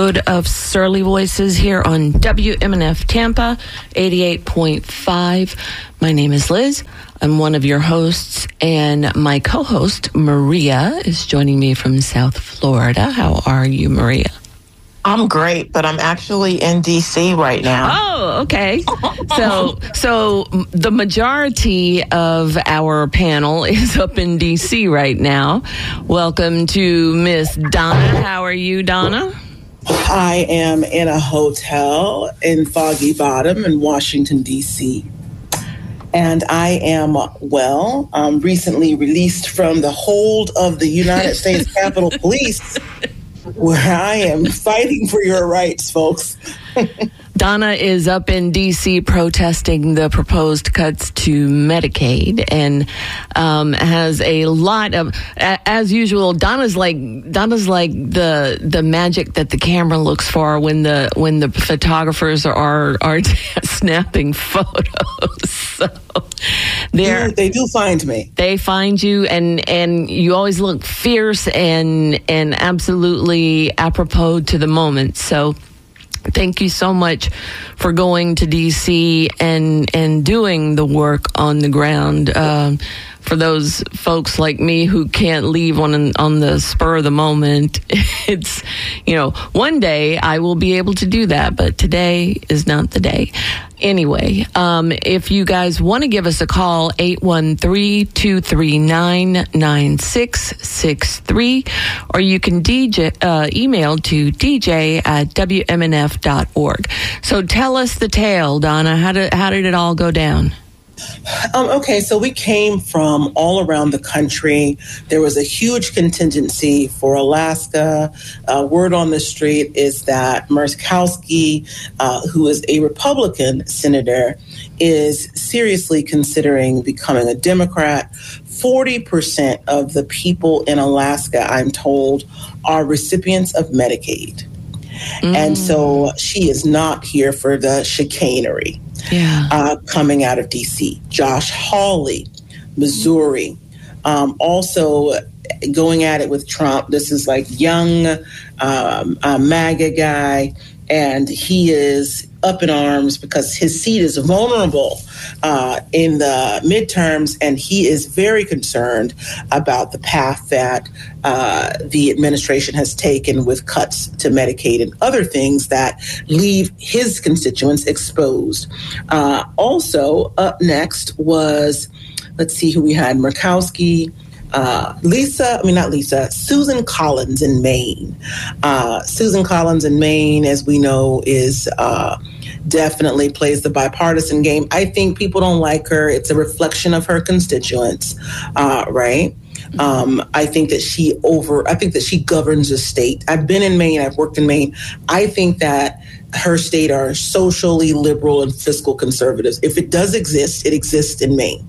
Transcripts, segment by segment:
of Surly Voices here on WMNF Tampa 88.5. My name is Liz. I'm one of your hosts, and my co-host, Maria, is joining me from South Florida. How are you, Maria? I'm great, but I'm actually in D.C. right now. Oh, okay. So the majority of our panel is up in D.C. right now. Welcome to Miss Donna. How are you, Donna? I am in a hotel in Foggy Bottom in Washington, D.C. And I am, recently released from the hold of the United States Capitol Police, where I am fighting for your rights, folks. Donna is up in D.C. protesting the proposed cuts to Medicaid and has a lot of, as usual, Donna's like the magic that the camera looks for when the photographers are snapping photos. So they do find me. They find you, and you always look fierce and absolutely apropos to the moment. So thank you so much for going to D.C. and doing the work on the ground. For those folks like me who can't leave on the spur of the moment, it's, one day I will be able to do that, but today is not the day. Anyway, if you guys want to give us a call, 813-239-9663, or you can email to dj@wmnf.org. So tell us the tale, Donna. How did it all go down? Okay, so we came from all around the country. There was a huge contingency for Alaska. Word on the street is that Murkowski, who is a Republican senator, is seriously considering becoming a Democrat. 40% of the people in Alaska, I'm told, are recipients of Medicaid. And so she is not here for the chicanery. Coming out of D.C. Josh Hawley, Missouri, also going at it with Trump. This is like young MAGA guy, and he is up in arms because his seat is vulnerable in the midterms, and he is very concerned about the path that the administration has taken with cuts to Medicaid and other things that leave his constituents exposed. Also, up next was, let's see who we had, Murkowski, Susan Collins in Maine. Susan Collins in Maine, as we know, is definitely plays the bipartisan game. I think people don't like her. It's a reflection of her constituents, right? I think that she governs a state. I've been in Maine. I've worked in Maine. I think that her state are socially liberal and fiscal conservatives. If it does exist, it exists in Maine.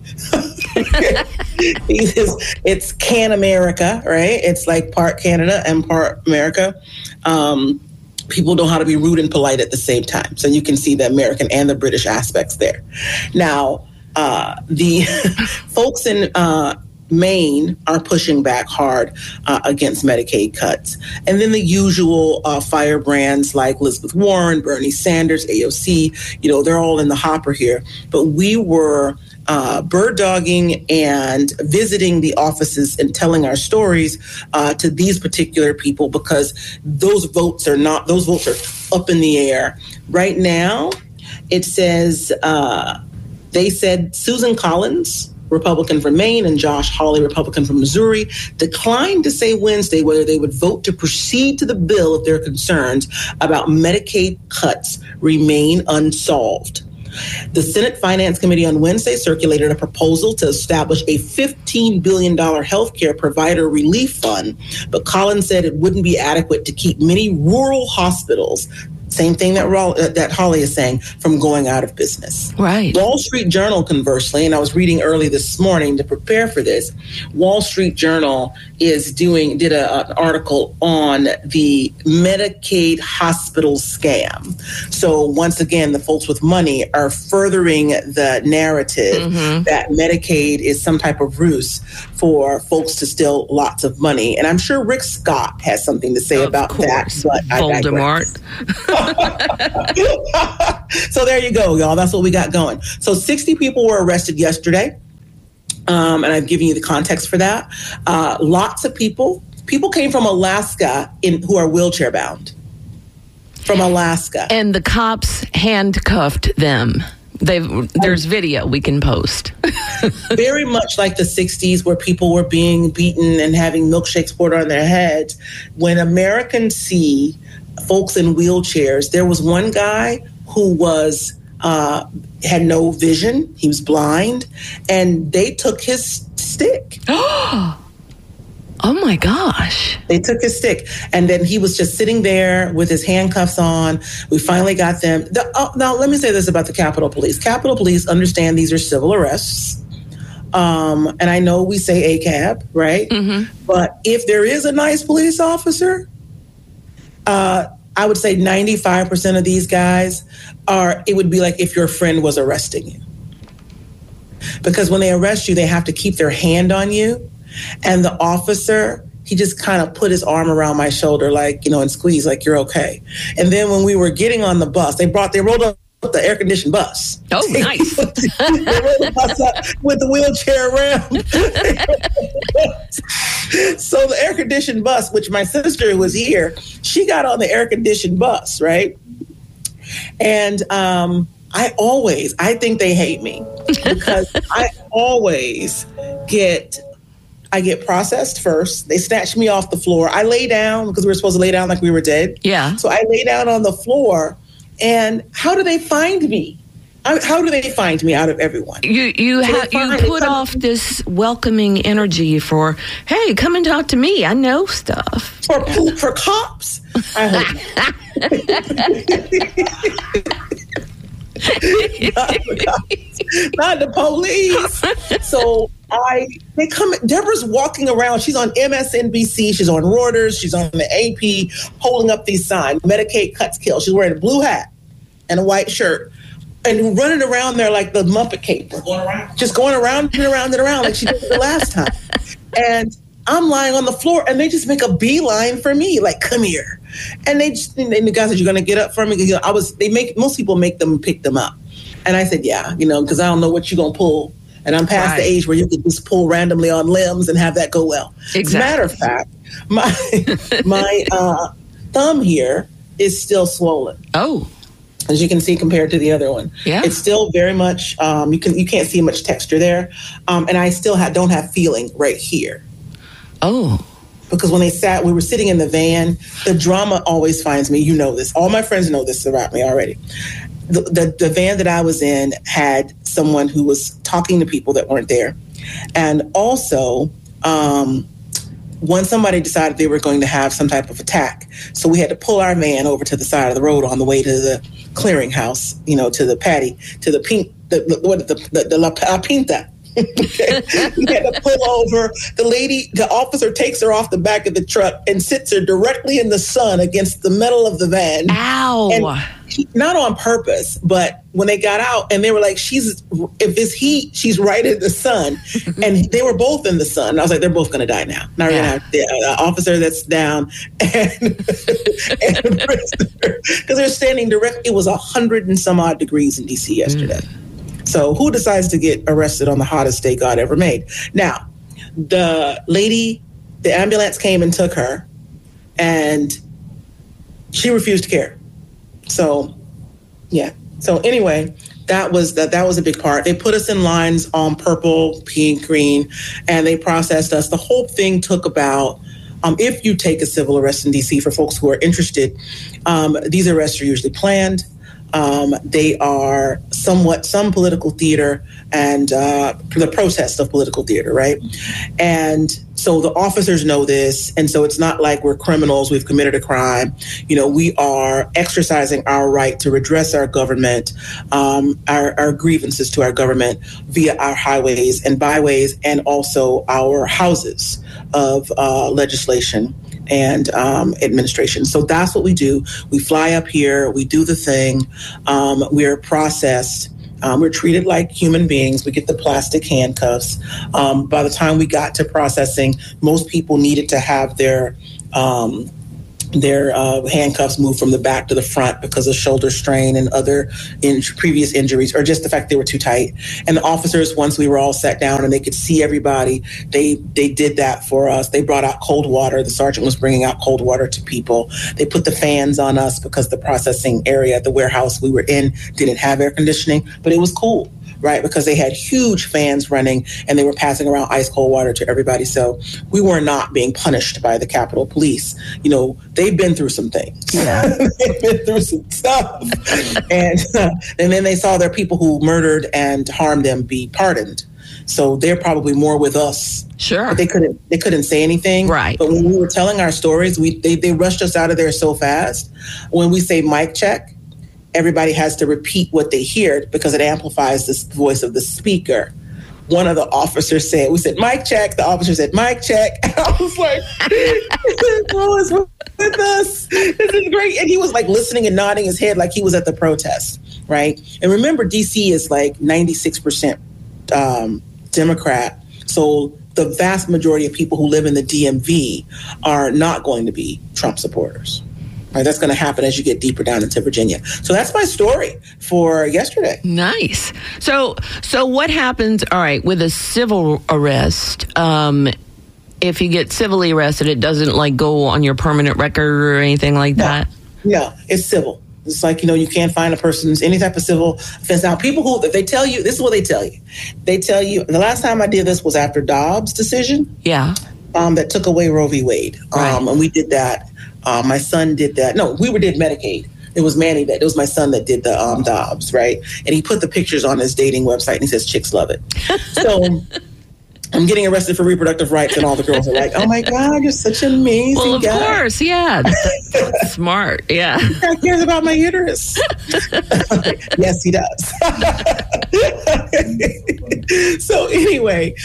It's Can America, right? It's like part Canada and part America. People know how to be rude and polite at the same time. So you can see the American and the British aspects there. Now, the folks in Maine are pushing back hard against Medicaid cuts. And then the usual firebrands like Elizabeth Warren, Bernie Sanders, AOC, they're all in the hopper here. But we were bird dogging and visiting the offices and telling our stories to these particular people because those votes are up in the air. Right now, it says they said Susan Collins, Republican from Maine, and Josh Hawley, Republican from Missouri, declined to say Wednesday whether they would vote to proceed to the bill if their concerns about Medicaid cuts remain unsolved. The Senate Finance Committee on Wednesday circulated a proposal to establish a $15 billion healthcare provider relief fund, but Collins said it wouldn't be adequate to keep many rural hospitals Same thing that Holly is saying, from going out of business. Right. Wall Street Journal, conversely, and I was reading early this morning to prepare for this, Wall Street Journal did an article on the Medicaid hospital scam. So once again, the folks with money are furthering the narrative that Medicaid is some type of ruse for folks to steal lots of money. And I'm sure Rick Scott has something to say about that. But Voldemort. So there you go, y'all. That's what we got going. So 60 people were arrested yesterday. And I've given you the context for that. Lots of people came from Alaska who are wheelchair bound. From Alaska. And the cops handcuffed them. There's video we can post. Very much like the 60s, where people were being beaten and having milkshakes poured on their heads. When Americans see folks in wheelchairs, there was one guy who had no vision. He was blind, and they took his stick. Oh my gosh. They took his stick, and then he was just sitting there with his handcuffs on. We finally got them. Now, let me say this about the Capitol Police. Capitol Police understand these are civil arrests. And I know we say ACAB, right? But if there is a nice police officer, I would say 95% of these guys it would be like if your friend was arresting you. Because when they arrest you, they have to keep their hand on you. And the officer, he just kind of put his arm around my shoulder, like, and squeeze, like, you're okay. And then when we were getting on the bus, they rolled up the air-conditioned bus. Oh, nice. They rolled the bus up with the wheelchair around. So the air-conditioned bus, which my sister was here, she got on the air-conditioned bus, right? And I think they hate me because I always get processed first. They snatch me off the floor. I lay down because we were supposed to lay down like we were dead. Yeah. So I lay down on the floor. And how do they find me? How do they find me out of everyone? You put off this welcoming energy for, hey, come and talk to me. I know stuff. For cops? I hope not the police. So they come. Deborah's walking around. She's on MSNBC. She's on Reuters. She's on the AP, holding up these signs. Medicaid cuts kill. She's wearing a blue hat and a white shirt, and running around there like the Muppet Caper, just going around and around and around like she did the last time. And I'm lying on the floor, and they just make a beeline for me, like, come here. And and the guy said, "You're going to get up for me?" Most people make them pick them up. And I said, yeah, because I don't know what you're going to pull. And I'm past the age where you can just pull randomly on limbs and have that go well. Exactly. As a matter of fact, my thumb here is still swollen. Oh. As you can see, compared to the other one. Yeah. It's still very much, you can't see much texture there. And I still don't have feeling right here. Oh. Because when we were sitting in the van, the drama always finds me. You know this. All my friends know this about me already. The van that I was in had someone who was talking to people that weren't there. And also, when somebody decided they were going to have some type of attack, so we had to pull our van over to the side of the road on the way to the clearinghouse, to the patty, to the La Pinta. Okay. We had to pull over. The officer takes her off the back of the truck and sits her directly in the sun against the metal of the van. Ow. And not on purpose, but when they got out and they were like, if it's heat, she's right in the sun. And they were both in the sun. And I was like, they're both going to die now. Now we're going to have the officer that's down and because they're standing directly. It was 100 and some odd degrees in DC yesterday. So who decides to get arrested on the hottest day God ever made? Now, the ambulance came and took her, and she refused to care. So, yeah. So anyway, that was a big part. They put us in lines on purple, pink, green, and they processed us. The whole thing took about, if you take a civil arrest in DC, for folks who are interested, these arrests are usually planned. They are some political theater and the protest of political theater, right? And So the officers know this. And so it's not like we're criminals, we've committed a crime. We are exercising our right to redress our government, our grievances to our government via our highways and byways, and also our houses of legislation and administration. So that's what we do. We fly up here, we do the thing, we're processed. We're treated like human beings. We get the plastic handcuffs. By the time we got to processing, most people needed to have their handcuffs moved from the back to the front because of shoulder strain and other previous injuries, or just the fact they were too tight. And the officers, once we were all sat down and they could see everybody, they did that for us. They brought out cold water. The sergeant was bringing out cold water to people. They put the fans on us because the processing area, the warehouse we were in, didn't have air conditioning, but it was cool. Right, because they had huge fans running and they were passing around ice cold water to everybody. So we were not being punished by the Capitol Police. They've been through some things. Yeah. They've been through some stuff. And then they saw their people who murdered and harmed them be pardoned. So they're probably more with us. Sure. But they couldn't say anything. Right. But when we were telling our stories, they rushed us out of there so fast. When we say mic check, everybody has to repeat what they hear because it amplifies the voice of the speaker. One of the officers said, we said, mic check. The officer said, mic check. And I was like, who is with us? This is great. And he was like listening and nodding his head like he was at the protest, right? And remember, DC is like 96% Democrat. So the vast majority of people who live in the DMV are not going to be Trump supporters. Right, that's going to happen as you get deeper down into Virginia. So that's my story for yesterday. Nice. So what happens, all right, with a civil arrest? If you get civilly arrested, it doesn't go on your permanent record or anything like that? No, it's civil. It's like, you can't find a person's any type of civil offense. Now, people who, if they tell you, this is what they tell you. They tell you, the last time I did this was after Dobbs' decision. Yeah. That took away Roe v. Wade. Right. And we did that. My son did that. No, we did Medicaid. It was Manny it was my son that did the Dobbs, right? And he put the pictures on his dating website and he says, chicks love it. So I'm getting arrested for reproductive rights and all the girls are like, oh my God, you're such an amazing Well, of guy. course, yeah. That's smart, yeah. He cares about my uterus. Yes, he does. So anyway,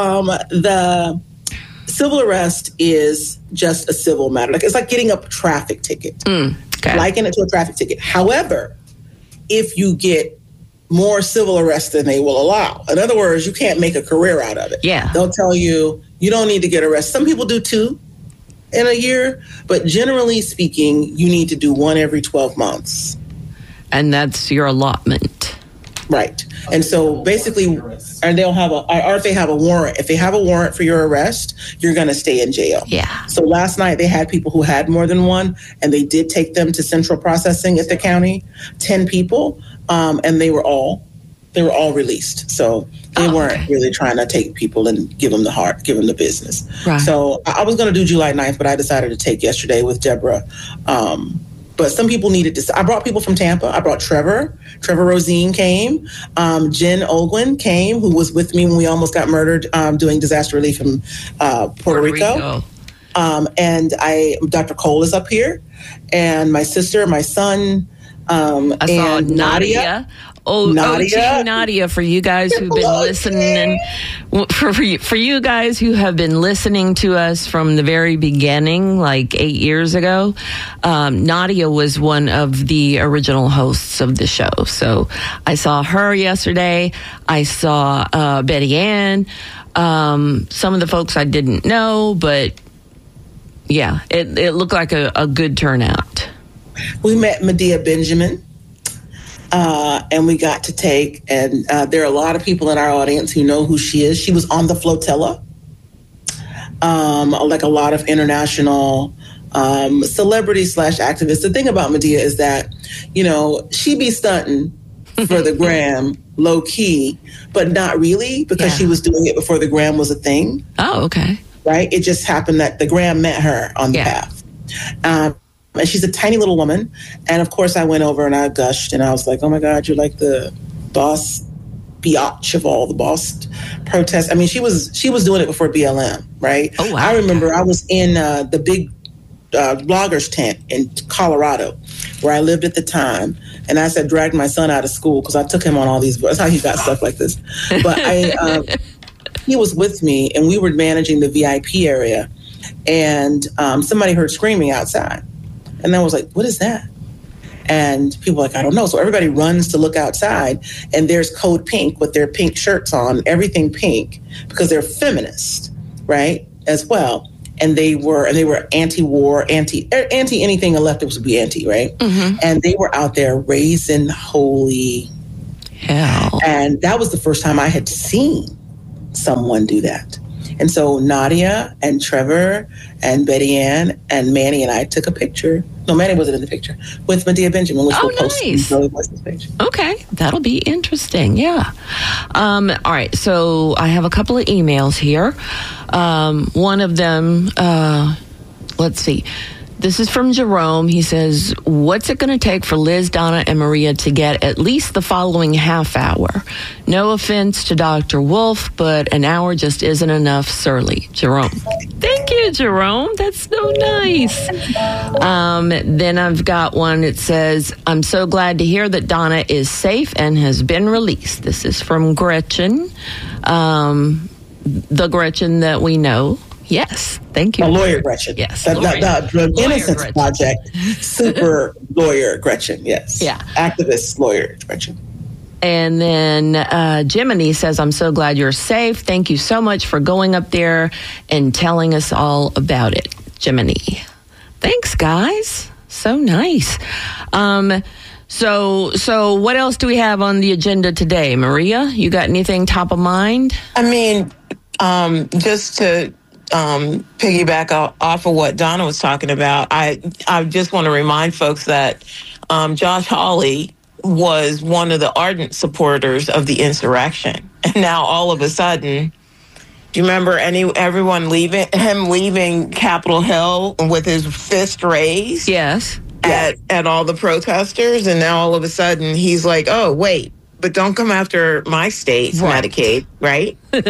the civil arrest is just a civil matter. It's like getting a traffic ticket. Okay. Liken it to a traffic ticket. However, if you get more civil arrests than they will allow, in other words, you can't make a career out of it. Yeah. They'll tell you, you don't need to get arrested. Some people do 2 in a year, but generally speaking, you need to do 1 every 12 months. And that's your allotment. Right. And so basically, and they'll have or if they have a warrant. If they have a warrant for your arrest, you're going to stay in jail. Yeah. So last night they had people who had more than one, and they did take them to central processing at the county, 10 people, and they were all released. So they weren't really trying to take people and give them the business. Right. So I was going to do July 9th, but I decided to take yesterday with Deborah. But some people needed to. I brought people from Tampa. I brought Trevor. Trevor Rosine came. Jen Ogwin came, who was with me when we almost got murdered doing disaster relief in Puerto Rico. And Dr. Cole is up here. And my sister, my son, I saw and Nadia. Nadia, for you guys who've been listening, for you guys who have been listening to us from the very beginning, like 8 years ago, Nadia was one of the original hosts of the show. So I saw her yesterday. I saw Betty Ann. Some of the folks I didn't know, but yeah, it looked like a good turnout. We met Medea Benjamin. And we got to take, and there are a lot of people in our audience who know who she is. She was on the flotilla, like a lot of international celebrities / activists. The thing about Medea is that, she be stunting for the gram low key, but not really, because she was doing it before the gram was a thing. Oh, okay. Right? It just happened that the gram met her on the path. And she's a tiny little woman. And of course, I went over and I gushed and I was like, oh my God, you're like the boss biatch of all the boss protests. I mean, she was doing it before BLM, right? Oh, wow. I remember I was in the big bloggers tent in Colorado, where I lived at the time, and I said dragged my son out of school because I took him on all these. That's how he got stuff like this. But he was with me, and we were managing the VIP area, and somebody heard screaming outside, and I was like, "What is that?" And people were like, I don't know. So everybody runs to look outside, and there's Code Pink with their pink shirts on, everything pink, because they're feminists, right, as well. And they were anti-war, anti anything a leftist would be anti, right? Mm-hmm. And they were out there raising holy hell. And that was the first time I had seen someone do that. And so Nadia and Trevor and Betty Ann and Manny and I took a picture. No, Manny wasn't in the picture. With Medea Benjamin, which we'll post on Billy Voices page. Okay, that'll be interesting. Yeah. All right, so I have a couple of emails here. One of them, let's see. This is from Jerome. He says, what's it going to take for Liz, Donna, and Maria to get at least the following half hour? No offense to Dr. Wolf, but an hour just isn't enough. Surly. Jerome. Thank you, Jerome. That's so nice. Then I've got one. It says, I'm so glad to hear that Donna is safe and has been released. This is from Gretchen, the Gretchen that we know. Yes, thank you. A lawyer Gretchen. Yes. The Innocence Project, super lawyer Gretchen, yes. Yeah. Activist lawyer Gretchen. And then Jiminy says, I'm so glad you're safe. Thank you so much for going up there and telling us all about it, Jiminy. Thanks, guys. So nice. So what else do we have on the agenda today? Maria, you got anything top of mind? I mean, just to piggyback off of what Donna was talking about, I just want to remind folks that Josh Hawley was one of the ardent supporters of the insurrection. And now all of a sudden, do you remember everyone leaving Capitol Hill with his fist raised? Yes. At all the protesters, and now all of a sudden he's like, oh, wait, but don't come after my state's Medicaid, right? But,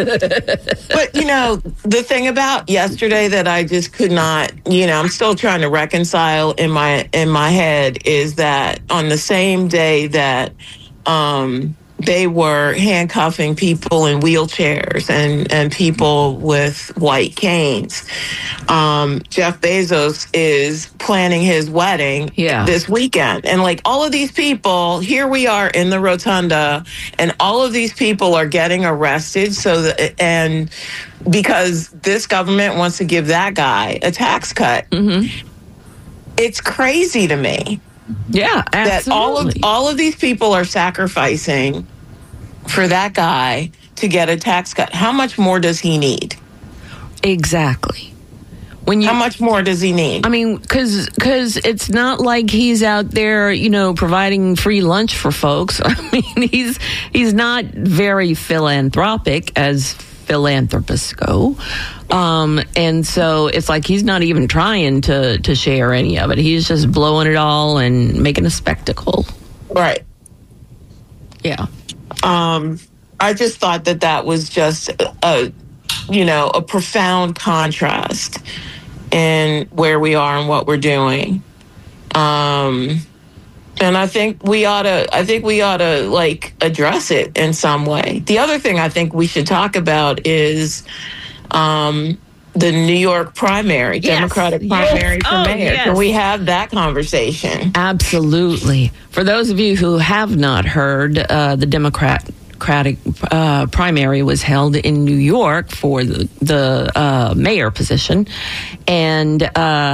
the thing about yesterday that I just could not, I'm still trying to reconcile in my head is that on the same day that they were handcuffing people in wheelchairs and people with white canes, Jeff Bezos is planning his wedding this weekend. And like all of these people, here we are in the rotunda, and all of these people are getting arrested and because this government wants to give that guy a tax cut. Mm-hmm. It's crazy to me. Yeah, absolutely. That all of these people are sacrificing for that guy to get a tax cut. How much more does he need? Exactly. How much more does he need? I mean, because it's not like he's out there, providing free lunch for folks. I mean, he's not very philanthropic as philanthropists go. And so it's like he's not even trying to share any of it. He's just blowing it all and making a spectacle. Right. Yeah. I just thought that was just a profound contrast in where we are and what we're doing. And I think we ought to like address it in some way. The other thing I think we should talk about is the New York primary, Democratic primary for mayor. Yes. Can we have that conversation? Absolutely. For those of you who have not heard, the Democratic primary was held in New York for the mayor position, and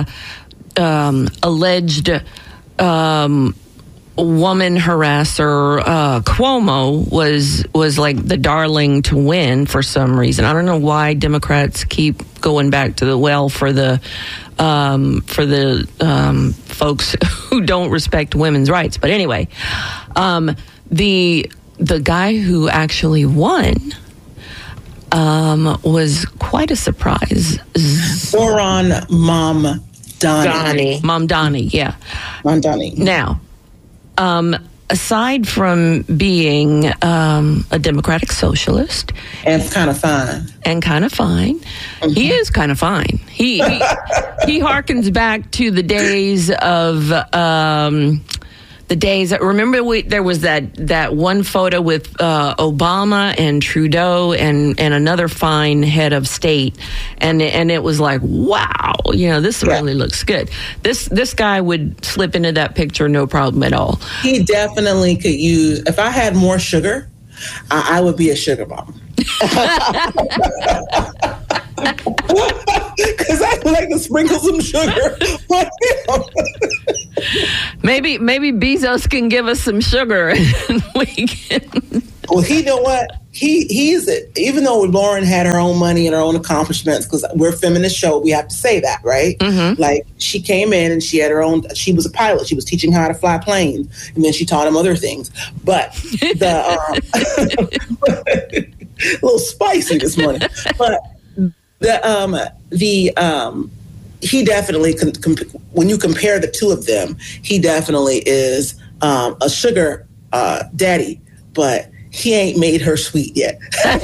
alleged woman harasser Cuomo was like the darling to win for some reason. I don't know why Democrats keep going back to the well for the folks who don't respect women's rights. But anyway, the guy who actually won was quite a surprise. Zohran Mamdani. Mamdani, yeah. Mamdani. Now, aside from being a democratic socialist and kind of fine, he is kind of fine. He harkens back to the days of remember there was that one photo with Obama and Trudeau and another fine head of state, and it was like, wow, this really looks good. This guy would slip into that picture no problem at all. He definitely could use. If I had more sugar, I would be a sugar mama. Because I like to sprinkle some sugar on him. Maybe Bezos can give us some sugar and we can. Well, you know what? He's even though Lauren had her own money and her own accomplishments, because we're a feminist show, we have to say that, right? Mm-hmm. Like, she came in and she had her own. She was a pilot. She was teaching how to fly planes, and then she taught him other things. But the a little spicy this morning, but. He definitely when you compare the two of them, he definitely is a sugar daddy, but he ain't made her sweet yet.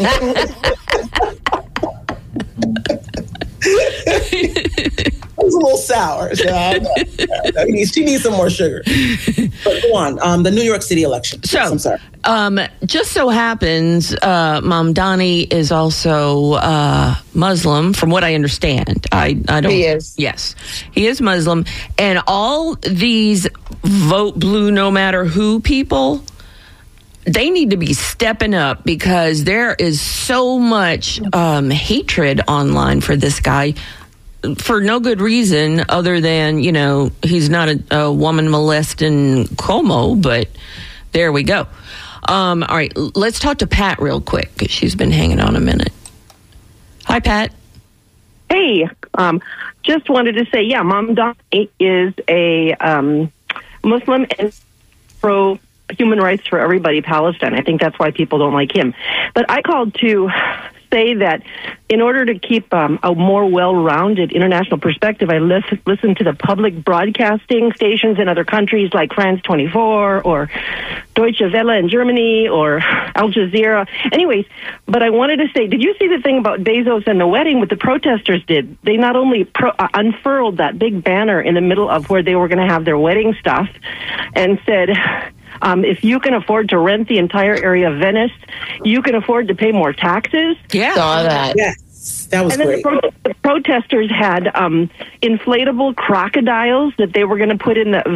It was a little sour. So she needs some more sugar. But go on. The New York City election. So, I'm sorry. Just so happens, Mamdani is also Muslim, from what I understand. I don't. He is. Yes, he is Muslim, and all these vote blue, no matter who people. They need to be stepping up because there is so much hatred online for this guy for no good reason other than, he's not a woman molesting Cuomo, but there we go. All right, let's talk to Pat real quick because she's been hanging on a minute. Hi, Pat. Hey, just wanted to say, Mamdani is a Muslim and pro human rights for everybody, Palestine. I think that's why people don't like him. But I called to say that in order to keep a more well-rounded international perspective, I listen to the public broadcasting stations in other countries like France 24 or Deutsche Welle in Germany or Al Jazeera. Anyways, but I wanted to say, did you see the thing about Bezos and the wedding, what the protesters did? They not only unfurled that big banner in the middle of where they were going to have their wedding stuff and said, if you can afford to rent the entire area of Venice, you can afford to pay more taxes. Yeah, saw that. Yes, that was great. Then the protesters had inflatable crocodiles that they were going to put in the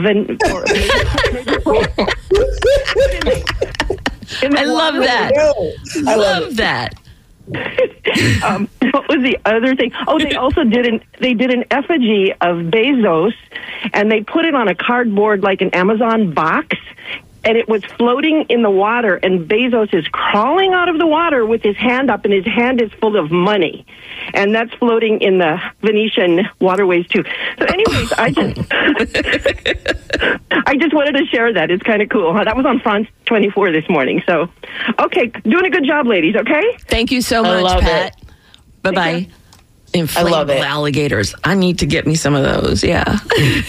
I love that. I love that. What was the other thing? Oh, they also did an effigy of Bezos, and they put it on a cardboard like an Amazon box, and it was floating in the water, and Bezos is crawling out of the water with his hand up, and his hand is full of money, and that's floating in the Venetian waterways too. So anyways, I just wanted to share that. It's kind of cool. That was on France 24 this morning. So, okay, doing a good job, ladies, okay? Thank you so much, Pat. Bye-bye. Inflatable alligators. I need to get me some of those, yeah.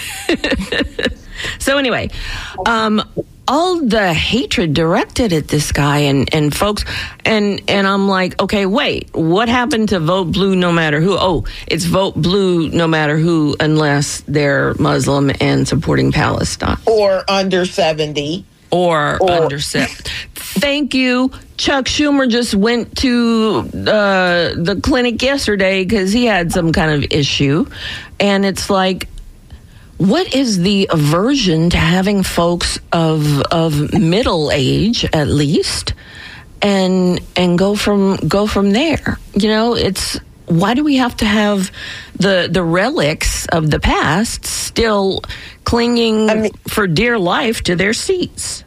So anyway, all the hatred directed at this guy and folks, and I'm like, okay, wait, what happened to vote blue no matter who? Oh, it's vote blue no matter who unless they're Muslim and supporting Palestine. Or under 70. Or under 70. Thank you. Chuck Schumer just went to the clinic yesterday because he had some kind of issue. And it's like, what is the aversion to having folks of middle age, at least, and go from there? It's why do we have to have the relics of the past still clinging for dear life to their seats?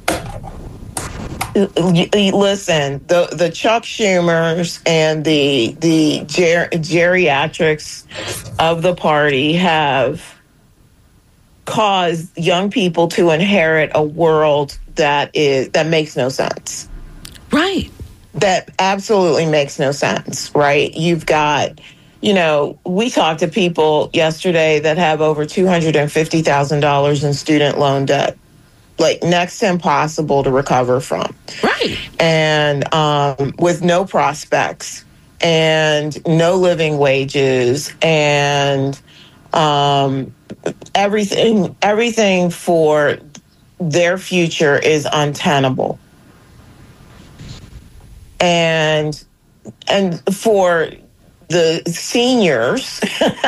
Listen, the Chuck Schumers and the geriatrics of the party have caused young people to inherit a world that makes no sense. Right. That absolutely makes no sense, right? You've got, we talked to people yesterday that have over $250,000 in student loan debt. like next to impossible to recover from. Right. And with no prospects and no living wages and everything for their future is untenable. And for the seniors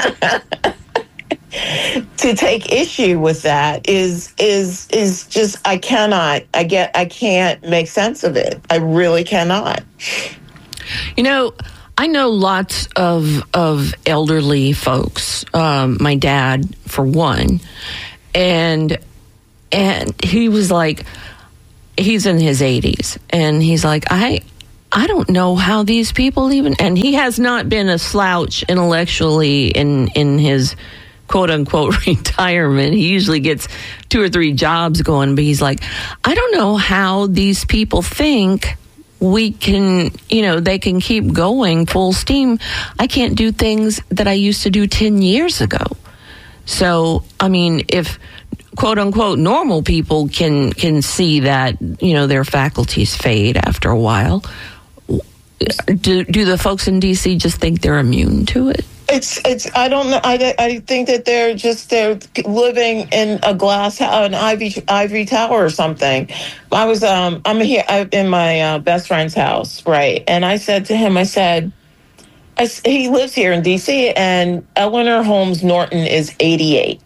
to take issue with that is just I can't make sense of it. I really cannot. You know, I know lots of elderly folks. My dad, for one, and he was like, he's in his 80s, and he's like, I don't know how these people even, and he has not been a slouch intellectually in his quote unquote retirement. He usually gets 2 or 3 jobs going, but he's like, I don't know how these people think we can, they can keep going full steam. I can't do things that I used to do 10 years ago. So, I mean, if quote unquote normal people can see that, their faculties fade after a while, do the folks in DC just think they're immune to it? I don't know. I think that they're living in a glass house, an ivory tower or something. I'm here in my best friend's house, right? And I said to him, he lives here in DC, and Eleanor Holmes Norton is 88,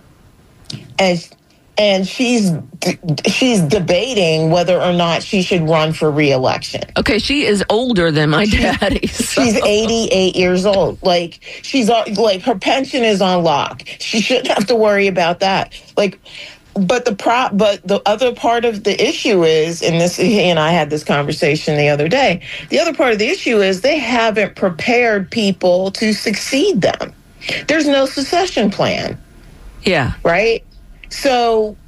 and she's debating whether or not she should run for re-election. Okay, she is older than my daddy. So. She's 88 years old. Like, she's like, her pension is on lock. She shouldn't have to worry about that. Like, but the other part of the issue is, and he and I had this conversation the other day. The other part of the issue is they haven't prepared people to succeed them. There's no succession plan. Yeah. Right? So,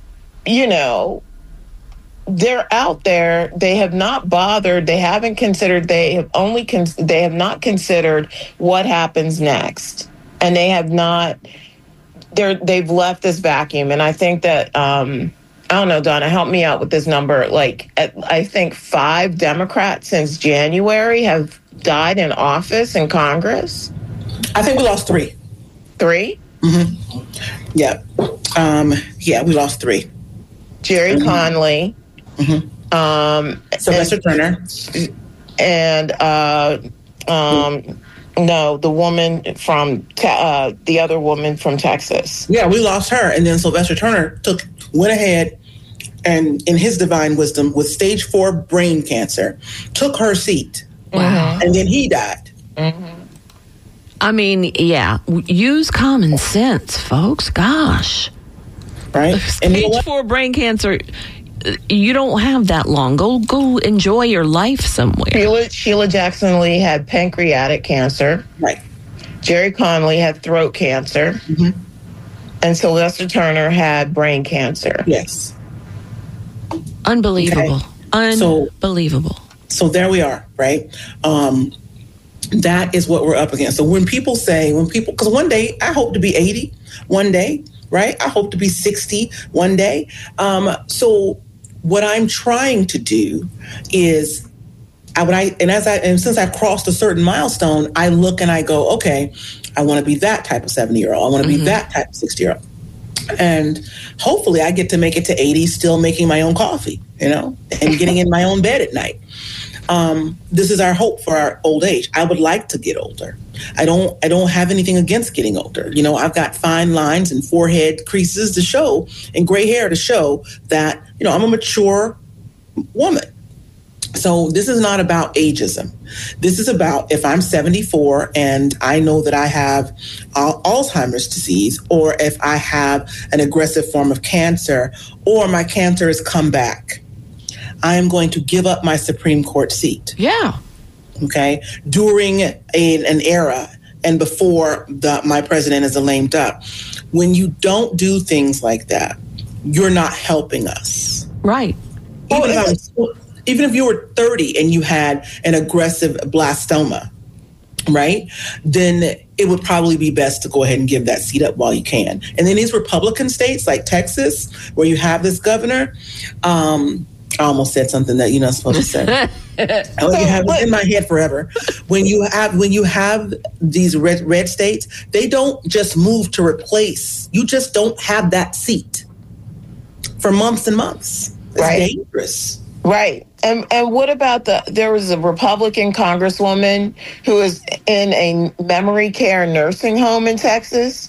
they're out there. They have not bothered. They haven't considered. They have not considered what happens next, and they have not. They've left this vacuum, and I think that I don't know, Donna, help me out with this number. Like, I think 5 Democrats since January have died in office in Congress. I think we lost 3. 3? Mm-hmm. Yeah. We lost 3. Jerry Conley, Sylvester Turner, and the woman from the other woman from Texas. Yeah, we lost her, and then Sylvester Turner went ahead and, in his divine wisdom, with stage 4 brain cancer, took her seat. Wow. And then he died. Mm-hmm. I mean, yeah, use common sense, folks. Gosh. Right? Stage 4 brain cancer, you don't have that long. Go enjoy your life somewhere. Sheila Jackson Lee had pancreatic cancer. Right. Jerry Conley had throat cancer. Mm-hmm. And Sylvester Turner had brain cancer. Yes. Unbelievable. Okay. Unbelievable. So there we are, right? That is what we're up against. So because one day I hope to be 80 one day, right? I hope to be 60 one day. So what I'm trying to do is, since I crossed a certain milestone, I look and I go, okay, I want to be that type of 70-year-old. I want to be that type of 60-year-old. And hopefully I get to make it to 80 still making my own coffee, and getting in my own bed at night. This is our hope for our old age. I would like to get older. I don't have anything against getting older. I've got fine lines and forehead creases to show, and gray hair to show that, I'm a mature woman. So this is not about ageism. This is about, if I'm 74 and I know that I have Alzheimer's disease, or if I have an aggressive form of cancer, or my cancer has come back, I am going to give up my Supreme Court seat. Yeah. Okay. During an era and before my president is a lame duck. When you don't do things like that, you're not helping us. Right. Even if you were 30 and you had an aggressive blastoma, right, then it would probably be best to go ahead and give that seat up while you can. And then these Republican states like Texas, where you have this governor, I almost said something that you're not supposed to say. It's in my head forever. When you have these red states, they don't just move to replace. You just don't have that seat for months and months. It's dangerous. Right. And what about there was a Republican congresswoman who is in a memory care nursing home in Texas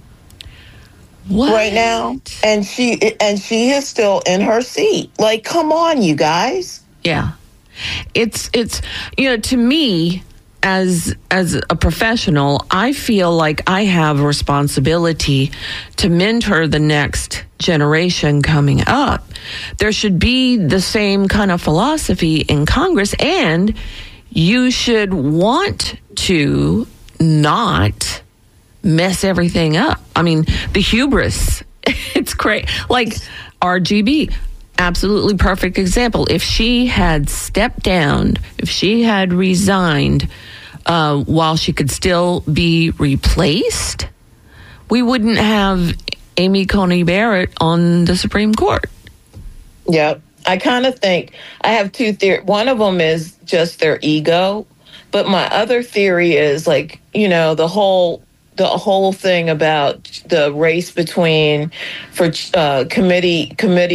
right now, and she is still in her seat. Like, come on, you guys. Yeah. It's to me, as a professional, I feel like I have a responsibility to mentor the next generation coming up. There should be the same kind of philosophy in Congress, and you should want to not mess everything up. I mean, the hubris, it's great. Like RGB. Absolutely perfect example. If she had stepped down, if she had resigned while she could still be replaced, we wouldn't have Amy Coney Barrett on the Supreme Court. Yep. I kind of think I have two theories. One of them is just their ego. But my other theory is like, the whole thing about the race between for committee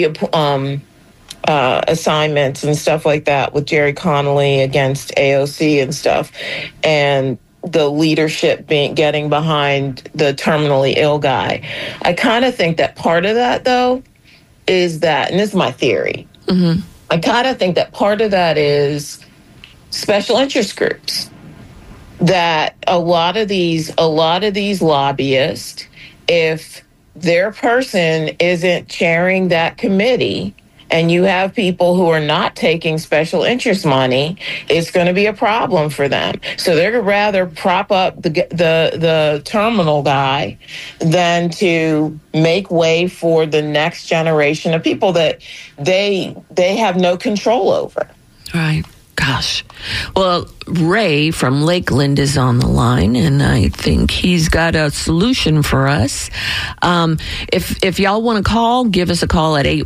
assignments and stuff like that with Jerry Connolly against AOC and stuff, and the leadership getting behind the terminally ill guy. I kind of think that part of that, though, is that, and this is my theory, I kind of think that part of that is special interest groups. That a lot of these lobbyists, if their person isn't chairing that committee, and you have people who are not taking special interest money, it's going to be a problem for them. So they're going to rather prop up the terminal guy than to make way for the next generation of people that they have no control over. Right. Gosh. Well, Ray from Lakeland is on the line, and I think he's got a solution for us. If y'all want to call, give us a call at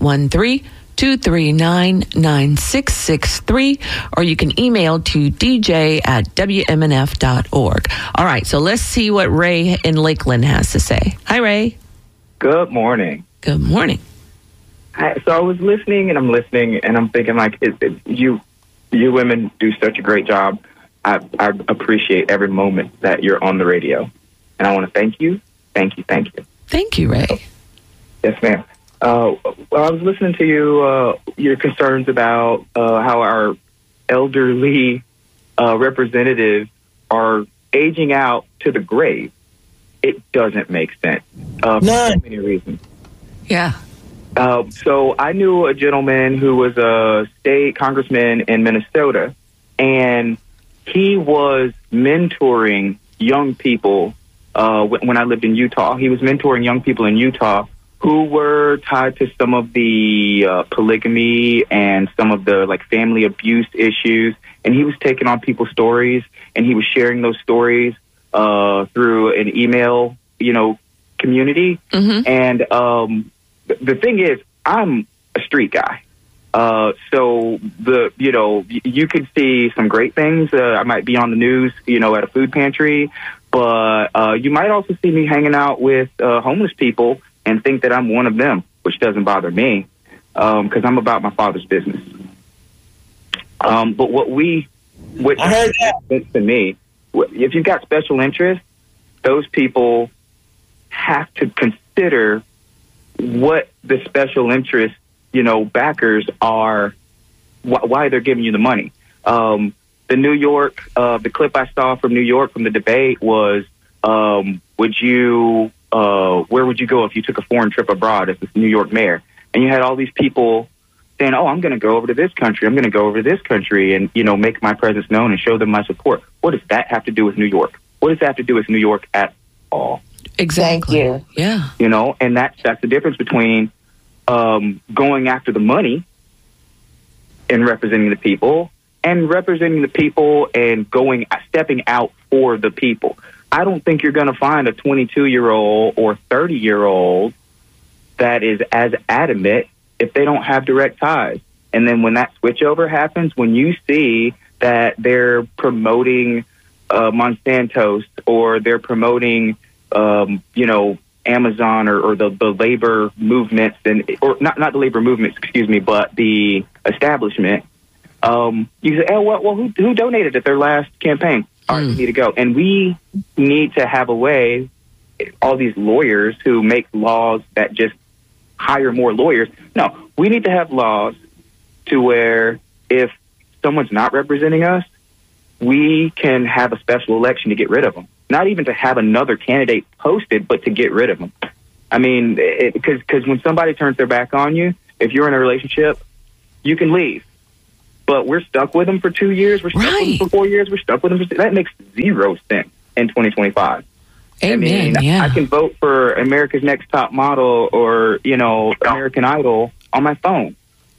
813-239-9663, or you can email to dj@wmnf.org. All right, so let's see what Ray in Lakeland has to say. Hi, Ray. Good morning. Good morning. So I was listening, and I'm thinking, like, you women do such a great job. I appreciate every moment that you're on the radio. And I want to thank you. Thank you. Thank you, Ray. Yes, ma'am. Well, I was listening to your concerns about how our elderly representatives are aging out to the grave. It doesn't make sense for so many reasons. Yeah. So I knew a gentleman who was a state congressman in Minnesota, and he was mentoring young people. When I lived in Utah, he was mentoring young people in Utah who were tied to some of the polygamy and some of the family abuse issues. And he was taking on people's stories, and he was sharing those stories through an email, community. Mm-hmm. And the thing is, I'm a street guy. So you could see some great things. I might be on the news, at a food pantry, but you might also see me hanging out with homeless people and think that I'm one of them, which doesn't bother me because I'm about my Father's business. But what I heard that to me, if you've got special interests, those people have to consider what the special interest, backers are, why they're giving you the money. The New York, the clip I saw from New York from the debate was, where would you go if you took a foreign trip abroad as the New York mayor? And you had all these people saying, oh, I'm going to go over to this country. I'm going to go over to this country and, make my presence known and show them my support. What does that have to do with New York? What does that have to do with New York at all? Exactly. Thank you. Yeah. And that's the difference between going after the money and representing the people and representing the people and stepping out for the people. I don't think you're going to find a 22-year-old or 30-year-old that is as adamant if they don't have direct ties. And then when that switchover happens, when you see that they're promoting Monsanto's, or they're promoting, Amazon or the labor movements, or not the labor movements, excuse me, but the establishment, you say, oh, well, who donated at their last campaign? All right, we need to go. And we need to have a way, all these lawyers who make laws that just hire more lawyers. No, we need to have laws to where if someone's not representing us, we can have a special election to get rid of them. Not even to have another candidate posted, but to get rid of them. I mean, because when somebody turns their back on you, if you're in a relationship, you can leave. But we're stuck with them for 2 years. We're stuck with them for 4 years. We're stuck with them. That makes zero sense in 2025. Amen. I mean, I can vote for America's Next Top Model or, American Idol on my phone.